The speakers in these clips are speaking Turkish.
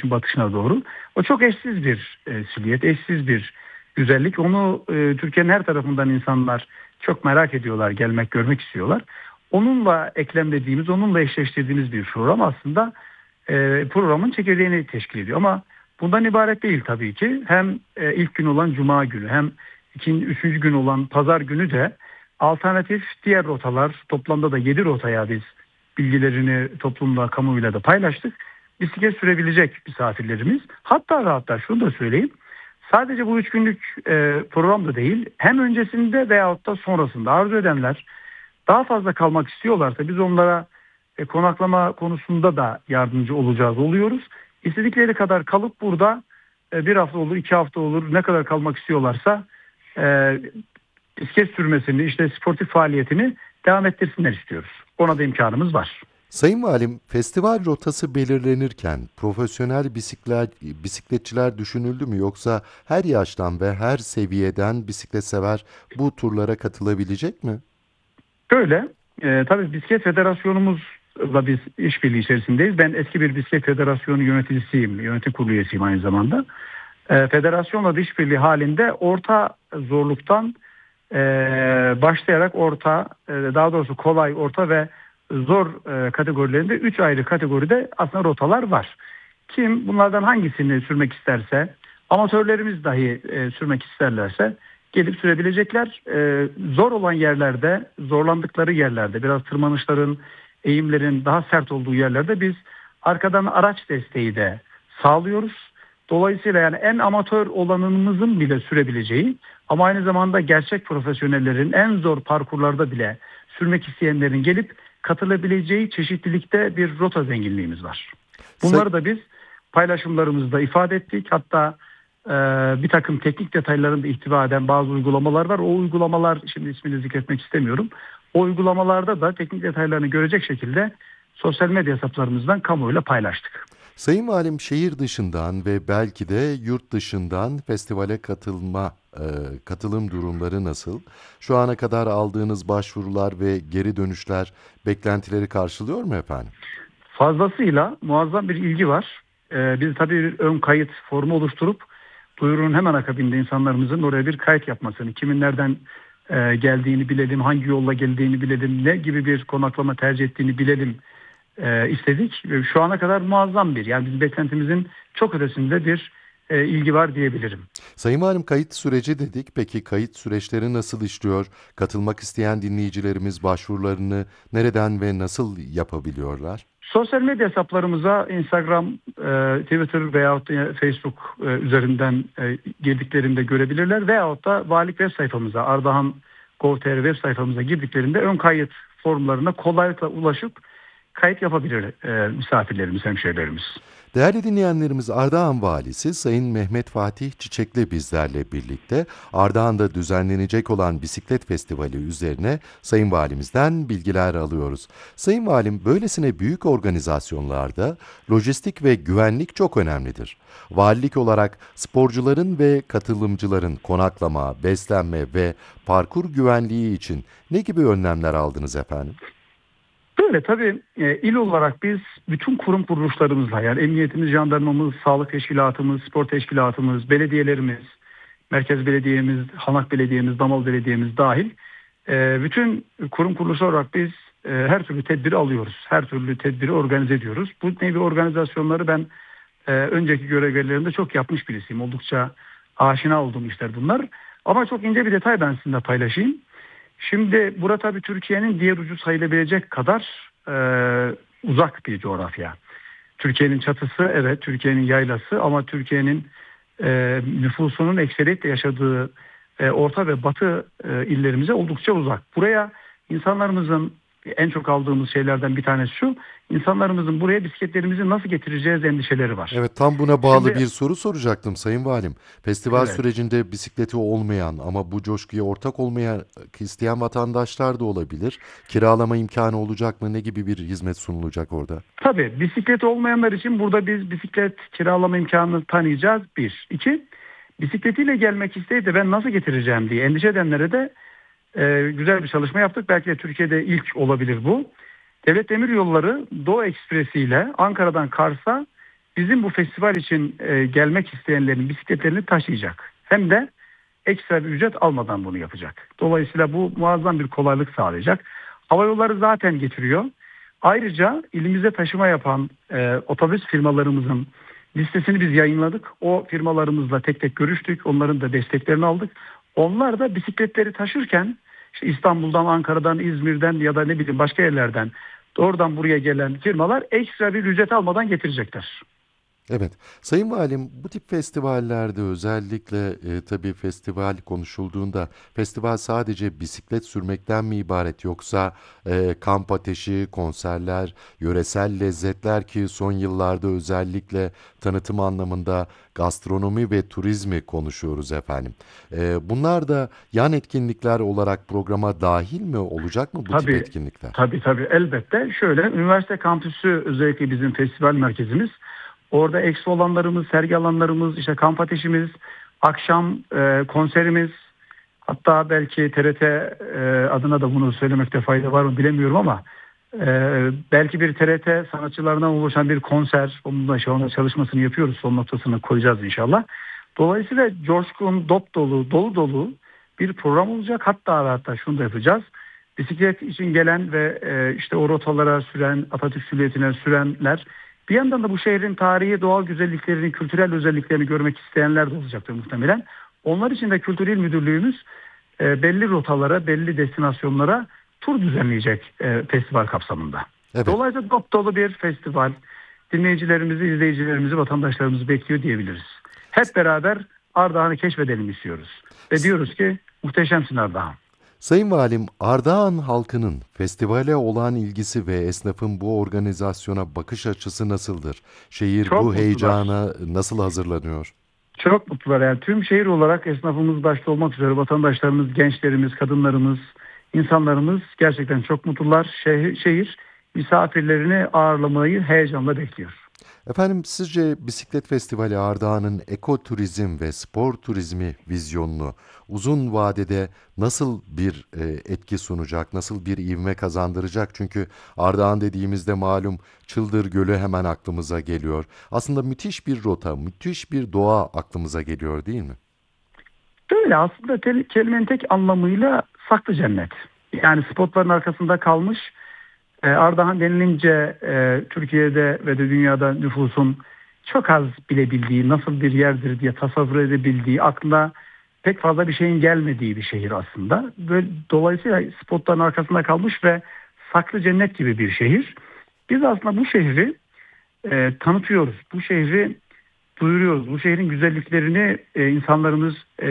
güneşin batışına doğru. O çok eşsiz bir silüet, eşsiz bir güzellik. Onu Türkiye'nin her tarafından insanlar çok merak ediyorlar, gelmek, görmek istiyorlar. Onunla eklemlediğimiz, onunla eşleştirdiğimiz bir program aslında programın çekirdeğini teşkil ediyor. Ama bundan ibaret değil tabii ki. Hem ilk gün olan Cuma günü hem üçüncü gün olan Pazar günü de alternatif diğer rotalar, toplamda da 7 rotaya biz bilgilerini toplumla, kamuoyuyla da paylaştık. Bisiklet sürebilecek misafirlerimiz. Hatta şunu da söyleyeyim. Sadece bu 3 günlük program da değil, hem öncesinde veyahut da sonrasında arzu edenler daha fazla kalmak istiyorlarsa biz onlara konaklama konusunda da yardımcı oluyoruz. İstedikleri kadar kalıp burada bir hafta olur, 2 hafta olur, ne kadar kalmak istiyorlarsa e, bisiklet sürmesini, işte sportif faaliyetini devam ettirsinler istiyoruz. Ona da imkanımız var. Sayın Valim, festival rotası belirlenirken profesyonel bisikletçiler düşünüldü mü, yoksa her yaştan ve her seviyeden bisiklet sever bu turlara katılabilecek mi? Böyle tabii Bisiklet Federasyonumuzla biz işbirliği içerisindeyiz. Ben eski bir Bisiklet Federasyonu yöneticisiyim, yönetim kurulu üyesiyim aynı zamanda. Federasyonla da işbirliği halinde orta zorluktan başlayarak daha doğrusu kolay, orta ve zor kategorilerinde 3 ayrı kategoride aslında rotalar var. Kim bunlardan hangisini sürmek isterse, amatörlerimiz dahi sürmek isterlerse gelip sürebilecekler. Zor olan yerlerde, zorlandıkları yerlerde, biraz tırmanışların, eğimlerin daha sert olduğu yerlerde biz arkadan araç desteği de sağlıyoruz. Dolayısıyla yani en amatör olanımızın bile sürebileceği ama aynı zamanda gerçek profesyonellerin en zor parkurlarda bile sürmek isteyenlerin gelip katılabileceği çeşitlilikte bir rota zenginliğimiz var. Say Bunları da biz paylaşımlarımızda ifade ettik. Hatta bir takım teknik detaylarını da ihtiva eden bazı uygulamalar var. O uygulamalar, şimdi ismini zikretmek istemiyorum. O uygulamalarda da teknik detaylarını görecek şekilde sosyal medya hesaplarımızdan kamuoyuyla paylaştık. Sayın Valim, şehir dışından ve belki de yurt dışından festivale katılım durumları nasıl? Şu ana kadar aldığınız başvurular ve geri dönüşler beklentileri karşılıyor mu efendim? Fazlasıyla muazzam bir ilgi var. Biz tabii bir ön kayıt formu oluşturup duyurunun hemen akabinde insanlarımızın oraya bir kayıt yapmasını, kimin nereden geldiğini bilelim, hangi yolla geldiğini bilelim, ne gibi bir konaklama tercih ettiğini bilelim istedik. Şu ana kadar muazzam yani bizim beklentimizin çok ötesinde bir ilgi var diyebilirim. Sayın Valim, kayıt süreci dedik. Peki kayıt süreçleri nasıl işliyor? Katılmak isteyen dinleyicilerimiz başvurularını nereden ve nasıl yapabiliyorlar? Sosyal medya hesaplarımıza Instagram, Twitter veyahut da Facebook üzerinden girdiklerinde görebilirler. Veyahut da valilik web sayfamıza, Ardahan.gov.tr web sayfamıza girdiklerinde ön kayıt formlarına kolaylıkla ulaşıp kayıt yapabilir misafirlerimiz, hemşehrilerimiz. Değerli dinleyenlerimiz, Ardahan Valisi Sayın Mehmet Fatih Çiçekli bizlerle birlikte Ardahan'da düzenlenecek olan bisiklet festivali üzerine Sayın Valimizden bilgiler alıyoruz. Sayın Valim, böylesine büyük organizasyonlarda lojistik ve güvenlik çok önemlidir. Valilik olarak sporcuların ve katılımcıların konaklama, beslenme ve parkur güvenliği için ne gibi önlemler aldınız efendim? Böyle tabii il olarak biz bütün kurum kuruluşlarımızla, yani emniyetimiz, jandarmamız, sağlık teşkilatımız, spor teşkilatımız, belediyelerimiz, merkez belediyemiz, Hanak belediyemiz, Damalı belediyemiz dahil bütün kurum kuruluşlar olarak biz her türlü tedbiri alıyoruz. Her türlü tedbiri organize ediyoruz. Bu nevi organizasyonları ben önceki görevlerimde çok yapmış birisiyim. Oldukça aşina olduğum işler bunlar. Ama çok ince bir detay ben sizinle paylaşayım. Şimdi burada tabii Türkiye'nin diğer ucu sayılabilecek kadar uzak bir coğrafya. Türkiye'nin çatısı, evet, Türkiye'nin yaylası, ama Türkiye'nin nüfusunun ekseriyetle yaşadığı orta ve batı illerimize oldukça uzak. Buraya insanlarımızın, en çok aldığımız şeylerden bir tanesi şu: insanlarımızın buraya bisikletlerimizi nasıl getireceğiz endişeleri var. Evet, tam buna bağlı Şimdi bir soru soracaktım Sayın Valim. Festival evet. sürecinde bisikleti olmayan ama bu coşkuya ortak olmaya isteyen vatandaşlar da olabilir. Kiralama imkanı olacak mı? Ne gibi bir hizmet sunulacak orada? Tabii bisiklet olmayanlar için burada biz bisiklet kiralama imkanını tanıyacağız. Bir. İki, bisikletiyle gelmek isteyip de ben nasıl getireceğim diye endişe edenlere de güzel bir çalışma yaptık. Belki de Türkiye'de ilk olabilir bu. Devlet Demiryolları Doğu Ekspresi ile Ankara'dan Kars'a bizim bu festival için gelmek isteyenlerin bisikletlerini taşıyacak. Hem de ekstra bir ücret almadan bunu yapacak. Dolayısıyla bu muazzam bir kolaylık sağlayacak. Havayolları zaten getiriyor. Ayrıca ilimize taşıma yapan otobüs firmalarımızın listesini biz yayınladık. O firmalarımızla tek tek görüştük. Onların da desteklerini aldık. Onlar da bisikletleri taşırken işte İstanbul'dan, Ankara'dan, İzmir'den ya da ne bileyim başka yerlerden doğrudan buraya gelen firmalar ekstra bir ücret almadan getirecekler. Evet. Sayın Valim, bu tip festivallerde özellikle tabii festival konuşulduğunda festival sadece bisiklet sürmekten mi ibaret yoksa kamp ateşi, konserler, yöresel lezzetler ki son yıllarda özellikle tanıtım anlamında gastronomi ve turizmi konuşuyoruz efendim. Bunlar da yan etkinlikler olarak programa dahil mi olacak mı bu tip Tabii, etkinlikler? tabii elbette. Şöyle, üniversite kampüsü özellikle bizim festival merkezimiz. Orada eksi olanlarımız, sergi alanlarımız, işte kamp ateşimiz, akşam konserimiz, hatta belki TRT adına da bunu söylemekte fayda var mı bilemiyorum ama belki bir TRT sanatçılarından oluşan bir konser, onun da şu anda çalışmasını yapıyoruz, son noktasını koyacağız inşallah. Dolayısıyla coşkun, dop dolu, dolu dolu bir program olacak. Hatta şunu da yapacağız. Bisiklet için gelen ve işte o rotalara süren, Atatürk Süliyeti'ne sürenler, bir yandan da bu şehrin tarihi, doğal güzelliklerini, kültürel özelliklerini görmek isteyenler de olacaktır muhtemelen. Onlar için de Kültür İl Müdürlüğümüz belli rotalara, belli destinasyonlara tur düzenleyecek festival kapsamında. Evet. Dolayısıyla dop dolu bir festival. Dinleyicilerimizi, izleyicilerimizi, vatandaşlarımızı bekliyor diyebiliriz. Hep beraber Ardahan'ı keşfedelim istiyoruz. Ve diyoruz ki muhteşemsin Ardahan. Sayın Valim, Ardahan halkının festivale olan ilgisi ve esnafın bu organizasyona bakış açısı nasıldır? Şehir Çok bu mutlular. heyecana nasıl hazırlanıyor? Çok mutlular. Yani tüm şehir olarak esnafımız başta olmak üzere vatandaşlarımız, gençlerimiz, kadınlarımız, insanlarımız gerçekten çok mutlular. Şehir misafirlerini ağırlamayı heyecanla bekliyor. Efendim sizce Bisiklet Festivali Ardahan'ın ekoturizm ve spor turizmi vizyonunu uzun vadede nasıl bir etki sunacak, nasıl bir ivme kazandıracak? Çünkü Ardahan dediğimizde malum Çıldır Gölü hemen aklımıza geliyor. Aslında müthiş bir rota, müthiş bir doğa aklımıza geliyor değil mi? Böyle aslında kelimenin tek anlamıyla saklı cennet. Yani spotların arkasında kalmış. Ardahan denilince Türkiye'de ve de dünyada nüfusun çok az bilebildiği, nasıl bir yerdir diye tasavvur edebildiği, aklına pek fazla bir şeyin gelmediği bir şehir aslında. Böyle, dolayısıyla spotların arkasında kalmış ve saklı cennet gibi bir şehir. Biz aslında bu şehri tanıtıyoruz. Bu şehri duyuruyoruz. Bu şehrin güzelliklerini insanlarımız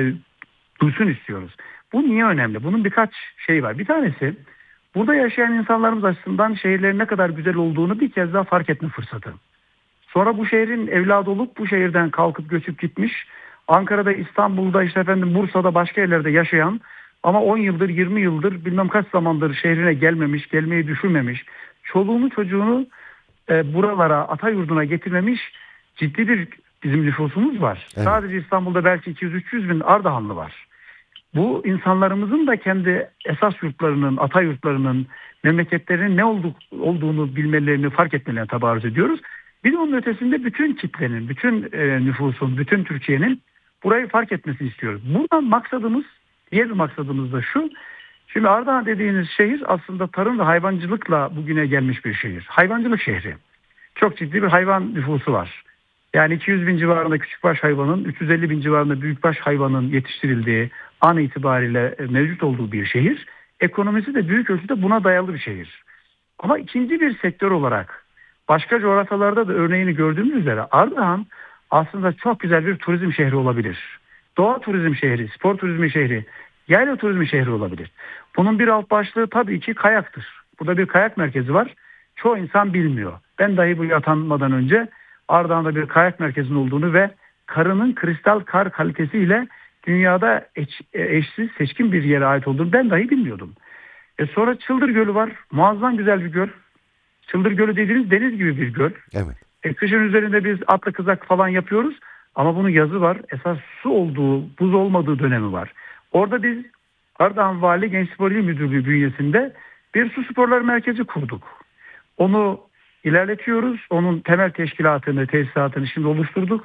duysun istiyoruz. Bu niye önemli? Bunun birkaç şey var. Bir tanesi, burada yaşayan insanlarımız açısından şehirlerin ne kadar güzel olduğunu bir kez daha fark etme fırsatı. Sonra bu şehrin evladı olup bu şehirden kalkıp göçüp gitmiş, Ankara'da, İstanbul'da, işte efendim Bursa'da, başka yerlerde yaşayan ama 10 yıldır, 20 yıldır, bilmem kaç zamandır şehrine gelmemiş, gelmeyi düşünmemiş, çoluğunu çocuğunu buralara, ata yurduna getirmemiş ciddi bir bizim nüfusumuz var. Evet. Sadece İstanbul'da belki 200-300 bin Ardahanlı var. Bu insanlarımızın da kendi esas yurtlarının, ata yurtlarının, memleketlerinin ne olduğunu bilmelerini, fark etmelerini tabarruz ediyoruz. Bir de onun ötesinde bütün kitlenin, bütün nüfusun, bütün Türkiye'nin burayı fark etmesini istiyoruz. Buradan maksadımız, diğer bir maksadımız da şu. Şimdi Ardahan dediğiniz şehir aslında tarım ve hayvancılıkla bugüne gelmiş bir şehir. Hayvancılık şehri. Çok ciddi bir hayvan nüfusu var. Yani 200 bin civarında küçükbaş hayvanın, 350 bin civarında büyükbaş hayvanın yetiştirildiği, an itibariyle mevcut olduğu bir şehir. Ekonomisi de büyük ölçüde buna dayalı bir şehir. Ama ikinci bir sektör olarak başka coğrafyalarda da örneğini gördüğümüz üzere Ardahan aslında çok güzel bir turizm şehri olabilir. Doğa turizm şehri, spor turizmi şehri, yayla turizmi şehri olabilir. Bunun bir alt başlığı tabii ki kayaktır. Burada bir kayak merkezi var. Çoğu insan bilmiyor. Ben dahi buraya atanmadan önce Ardahan'da bir kayak merkezinin olduğunu ve karının kristal kar kalitesiyle dünyada eşsiz, seçkin bir yere ait olduğunu ben dahi bilmiyordum. Sonra Çıldır Gölü var. Muazzam güzel bir göl. Çıldır Gölü dediğiniz deniz gibi bir göl. Evet. Kışın üzerinde biz atlı kızak falan yapıyoruz. Ama bunun yazı var. Esas su olduğu, buz olmadığı dönemi var. Orada biz Ardahan Vali Genç Spor İl Müdürlüğü bünyesinde bir su sporları merkezi kurduk. Onu ilerletiyoruz. Onun temel teşkilatını, tesisatını şimdi oluşturduk.